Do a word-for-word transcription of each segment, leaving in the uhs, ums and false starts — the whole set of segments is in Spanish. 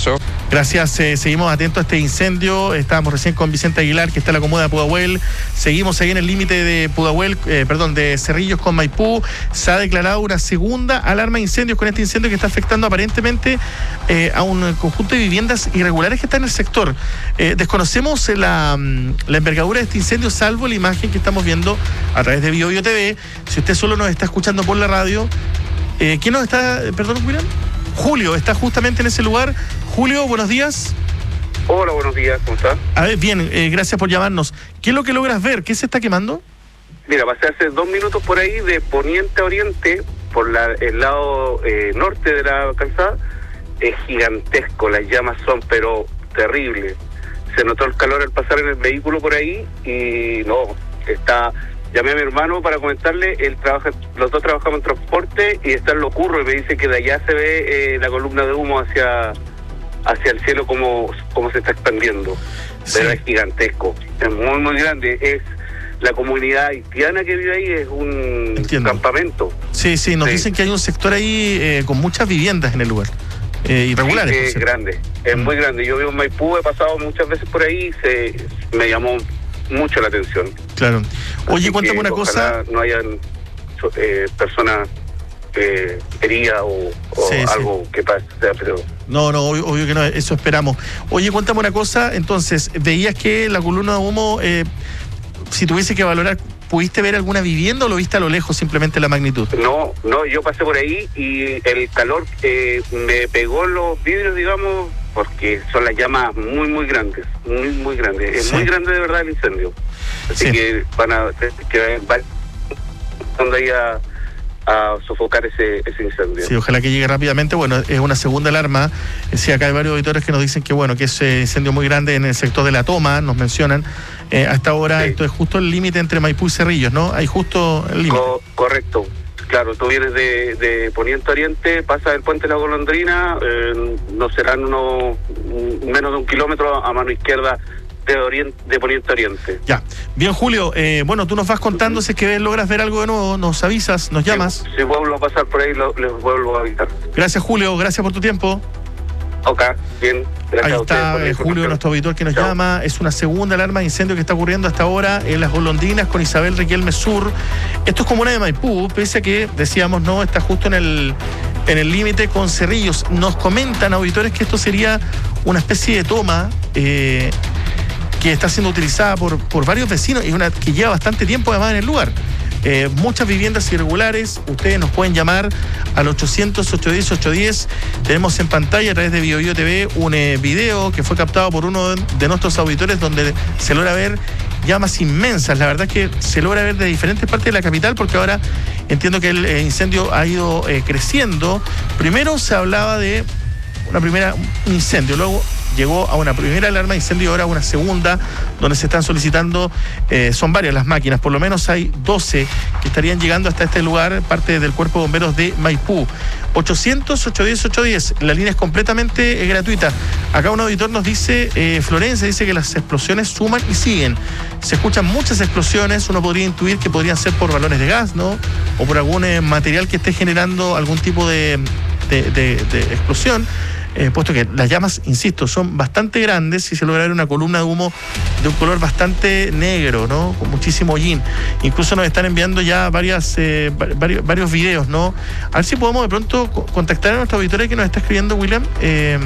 abrazo. Gracias, eh, seguimos atentos a este incendio. Estábamos recién con Vicente Aguilar, que está en la comuna de Pudahuel. Seguimos ahí en el límite de Pudahuel, eh, perdón, de Cerrillos con Maipú. Se ha declarado una segunda alarma de incendios con este incendio que está afectando aparentemente eh, a un conjunto de viviendas irregulares que está en el sector. Eh, desconocemos la, la envergadura de este incendio, salvo la imagen que estamos viendo a través de Bio Bio T V. Si usted solo nos está escuchando por la radio, eh, ¿quién nos está, perdón, William? Julio está justamente en ese lugar. Julio, buenos días. Hola, buenos días, ¿cómo estás? A ver, bien, eh, gracias por llamarnos. ¿Qué es lo que logras ver? ¿Qué se está quemando? Mira, pasé hace dos minutos por ahí de poniente a oriente, por la, el lado eh, norte de la calzada. Es gigantesco, las llamas son pero terribles. Se notó el calor al pasar en el vehículo por ahí y no, está... Llamé a mi hermano para comentarle, él trabaja, los dos trabajamos en transporte y está en lo curro y me dice que de allá se ve eh, la columna de humo hacia hacia el cielo como, como se está expandiendo. Sí. Pero es gigantesco, es muy muy grande, es la comunidad haitiana que vive ahí, es un Entiendo. campamento. Sí, sí, nos sí. dicen que hay un sector ahí eh, con muchas viviendas en el lugar, eh, irregulares. Sí, es grande, es mm. muy grande. Yo vivo en Maipú, he pasado muchas veces por ahí, se me llamó mucho la atención. Claro. Oye, Así cuéntame una cosa. No hayan eh, personas eh, heridas o, o sí, algo sí. que pase, pero... No, no, obvio, obvio que no, eso esperamos. Oye, cuéntame una cosa, entonces, ¿veías que la columna de humo, eh, si tuviese que valorar, pudiste ver alguna vivienda o lo viste a lo lejos simplemente la magnitud? No, no, yo pasé por ahí y el calor eh, me pegó los vidrios, digamos, porque son las llamas muy, muy grandes, muy, muy grandes. Es sí. muy grande de verdad el incendio. Así sí. que van a que van donde ahí a, a sofocar ese, ese incendio. Sí, ojalá que llegue rápidamente. Bueno, es una segunda alarma. Sí, acá hay varios auditores que nos dicen que bueno, que es un incendio muy grande en el sector de La Toma, nos mencionan. Eh, hasta ahora sí. esto es justo el límite entre Maipú y Cerrillos, ¿no? Hay justo el límite. Co- correcto. Claro, tú vienes de, de Poniente a Oriente, pasas el puente de la Golondrina, eh, no serán unos menos de un kilómetro a mano izquierda de oriente, de Poniente a Oriente. Ya, bien Julio, eh, bueno, tú nos vas contando, si es que logras ver algo de nuevo, nos avisas, nos llamas. Si, si vuelvo a pasar por ahí, lo, les vuelvo a avisar. Gracias Julio, gracias por tu tiempo. Ok, bien. Ahí está eh, Julio, nuestro auditor que nos Chao. llama. Es una segunda alarma de incendio que está ocurriendo hasta ahora en Las Golondrinas con Isabel Riquelme Sur. Esto es comuna de Maipú, pese a que, decíamos, no, está justo en el en el límite con Cerrillos. Nos comentan auditores que esto sería una especie de toma eh, que está siendo utilizada por, por varios vecinos y una que lleva bastante tiempo además en el lugar. Eh, muchas viviendas irregulares, ustedes nos pueden llamar al ochocientos, ochocientos diez, ochocientos diez. Tenemos en pantalla a través de Bio Bio T V un eh, video que fue captado por uno de nuestros auditores donde se logra ver llamas inmensas. La verdad es que se logra ver de diferentes partes de la capital porque ahora entiendo que el eh, incendio ha ido eh, creciendo. Primero se hablaba de una primera un incendio, luego llegó a una primera alarma de incendio y ahora una segunda, donde se están solicitando, eh, son varias las máquinas, por lo menos hay doce que estarían llegando hasta este lugar, parte del Cuerpo de Bomberos de Maipú. ochocientos, ochocientos diez, ochocientos diez, la línea es completamente eh, gratuita. Acá un auditor nos dice, eh, Florencia dice que las explosiones suman y siguen. Se escuchan muchas explosiones, uno podría intuir que podrían ser por balones de gas, ¿no? O por algún eh, material que esté generando algún tipo de, de, de, de explosión. Eh, puesto que las llamas, insisto, son bastante grandes y se logra ver una columna de humo de un color bastante negro, ¿no? Con muchísimo hollín. Incluso nos están enviando ya varias, eh, varios, varios videos, ¿no? A ver si podemos de pronto contactar a nuestra auditoría que nos está escribiendo, William. Eh,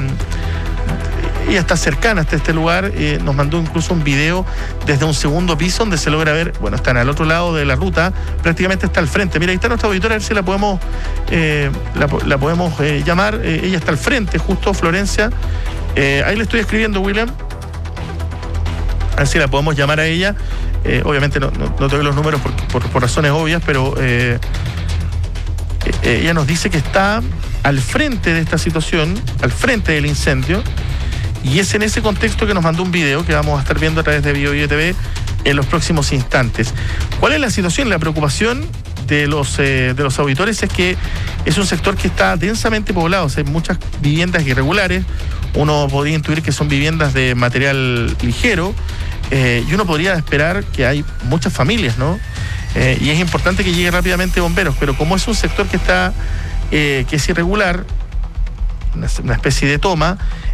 ella está cercana hasta este lugar, eh, nos mandó incluso un video desde un segundo piso donde se logra ver, bueno, están al otro lado de la ruta, prácticamente está al frente. Mira, ahí está nuestra auditora, a ver si la podemos eh, la, la podemos eh, llamar. Eh, ella está al frente, justo, Florencia. Eh, ahí le estoy escribiendo, William. A ver si la podemos llamar a ella. Eh, obviamente no, no, no te doy los números por, por, por razones obvias, pero eh, eh, ella nos dice que está al frente de esta situación, al frente del incendio. Y es en ese contexto que nos mandó un video que vamos a estar viendo a través de Bio Bio T V en los próximos instantes. ¿Cuál es la situación? La preocupación de los, eh, de los auditores es que es un sector que está densamente poblado, o sea, hay muchas viviendas irregulares. Uno podría intuir que son viviendas de material ligero eh, y uno podría esperar que hay muchas familias, ¿no? Eh, y es importante que llegue rápidamente bomberos, pero como es un sector que está eh, que es irregular, una, una especie de toma,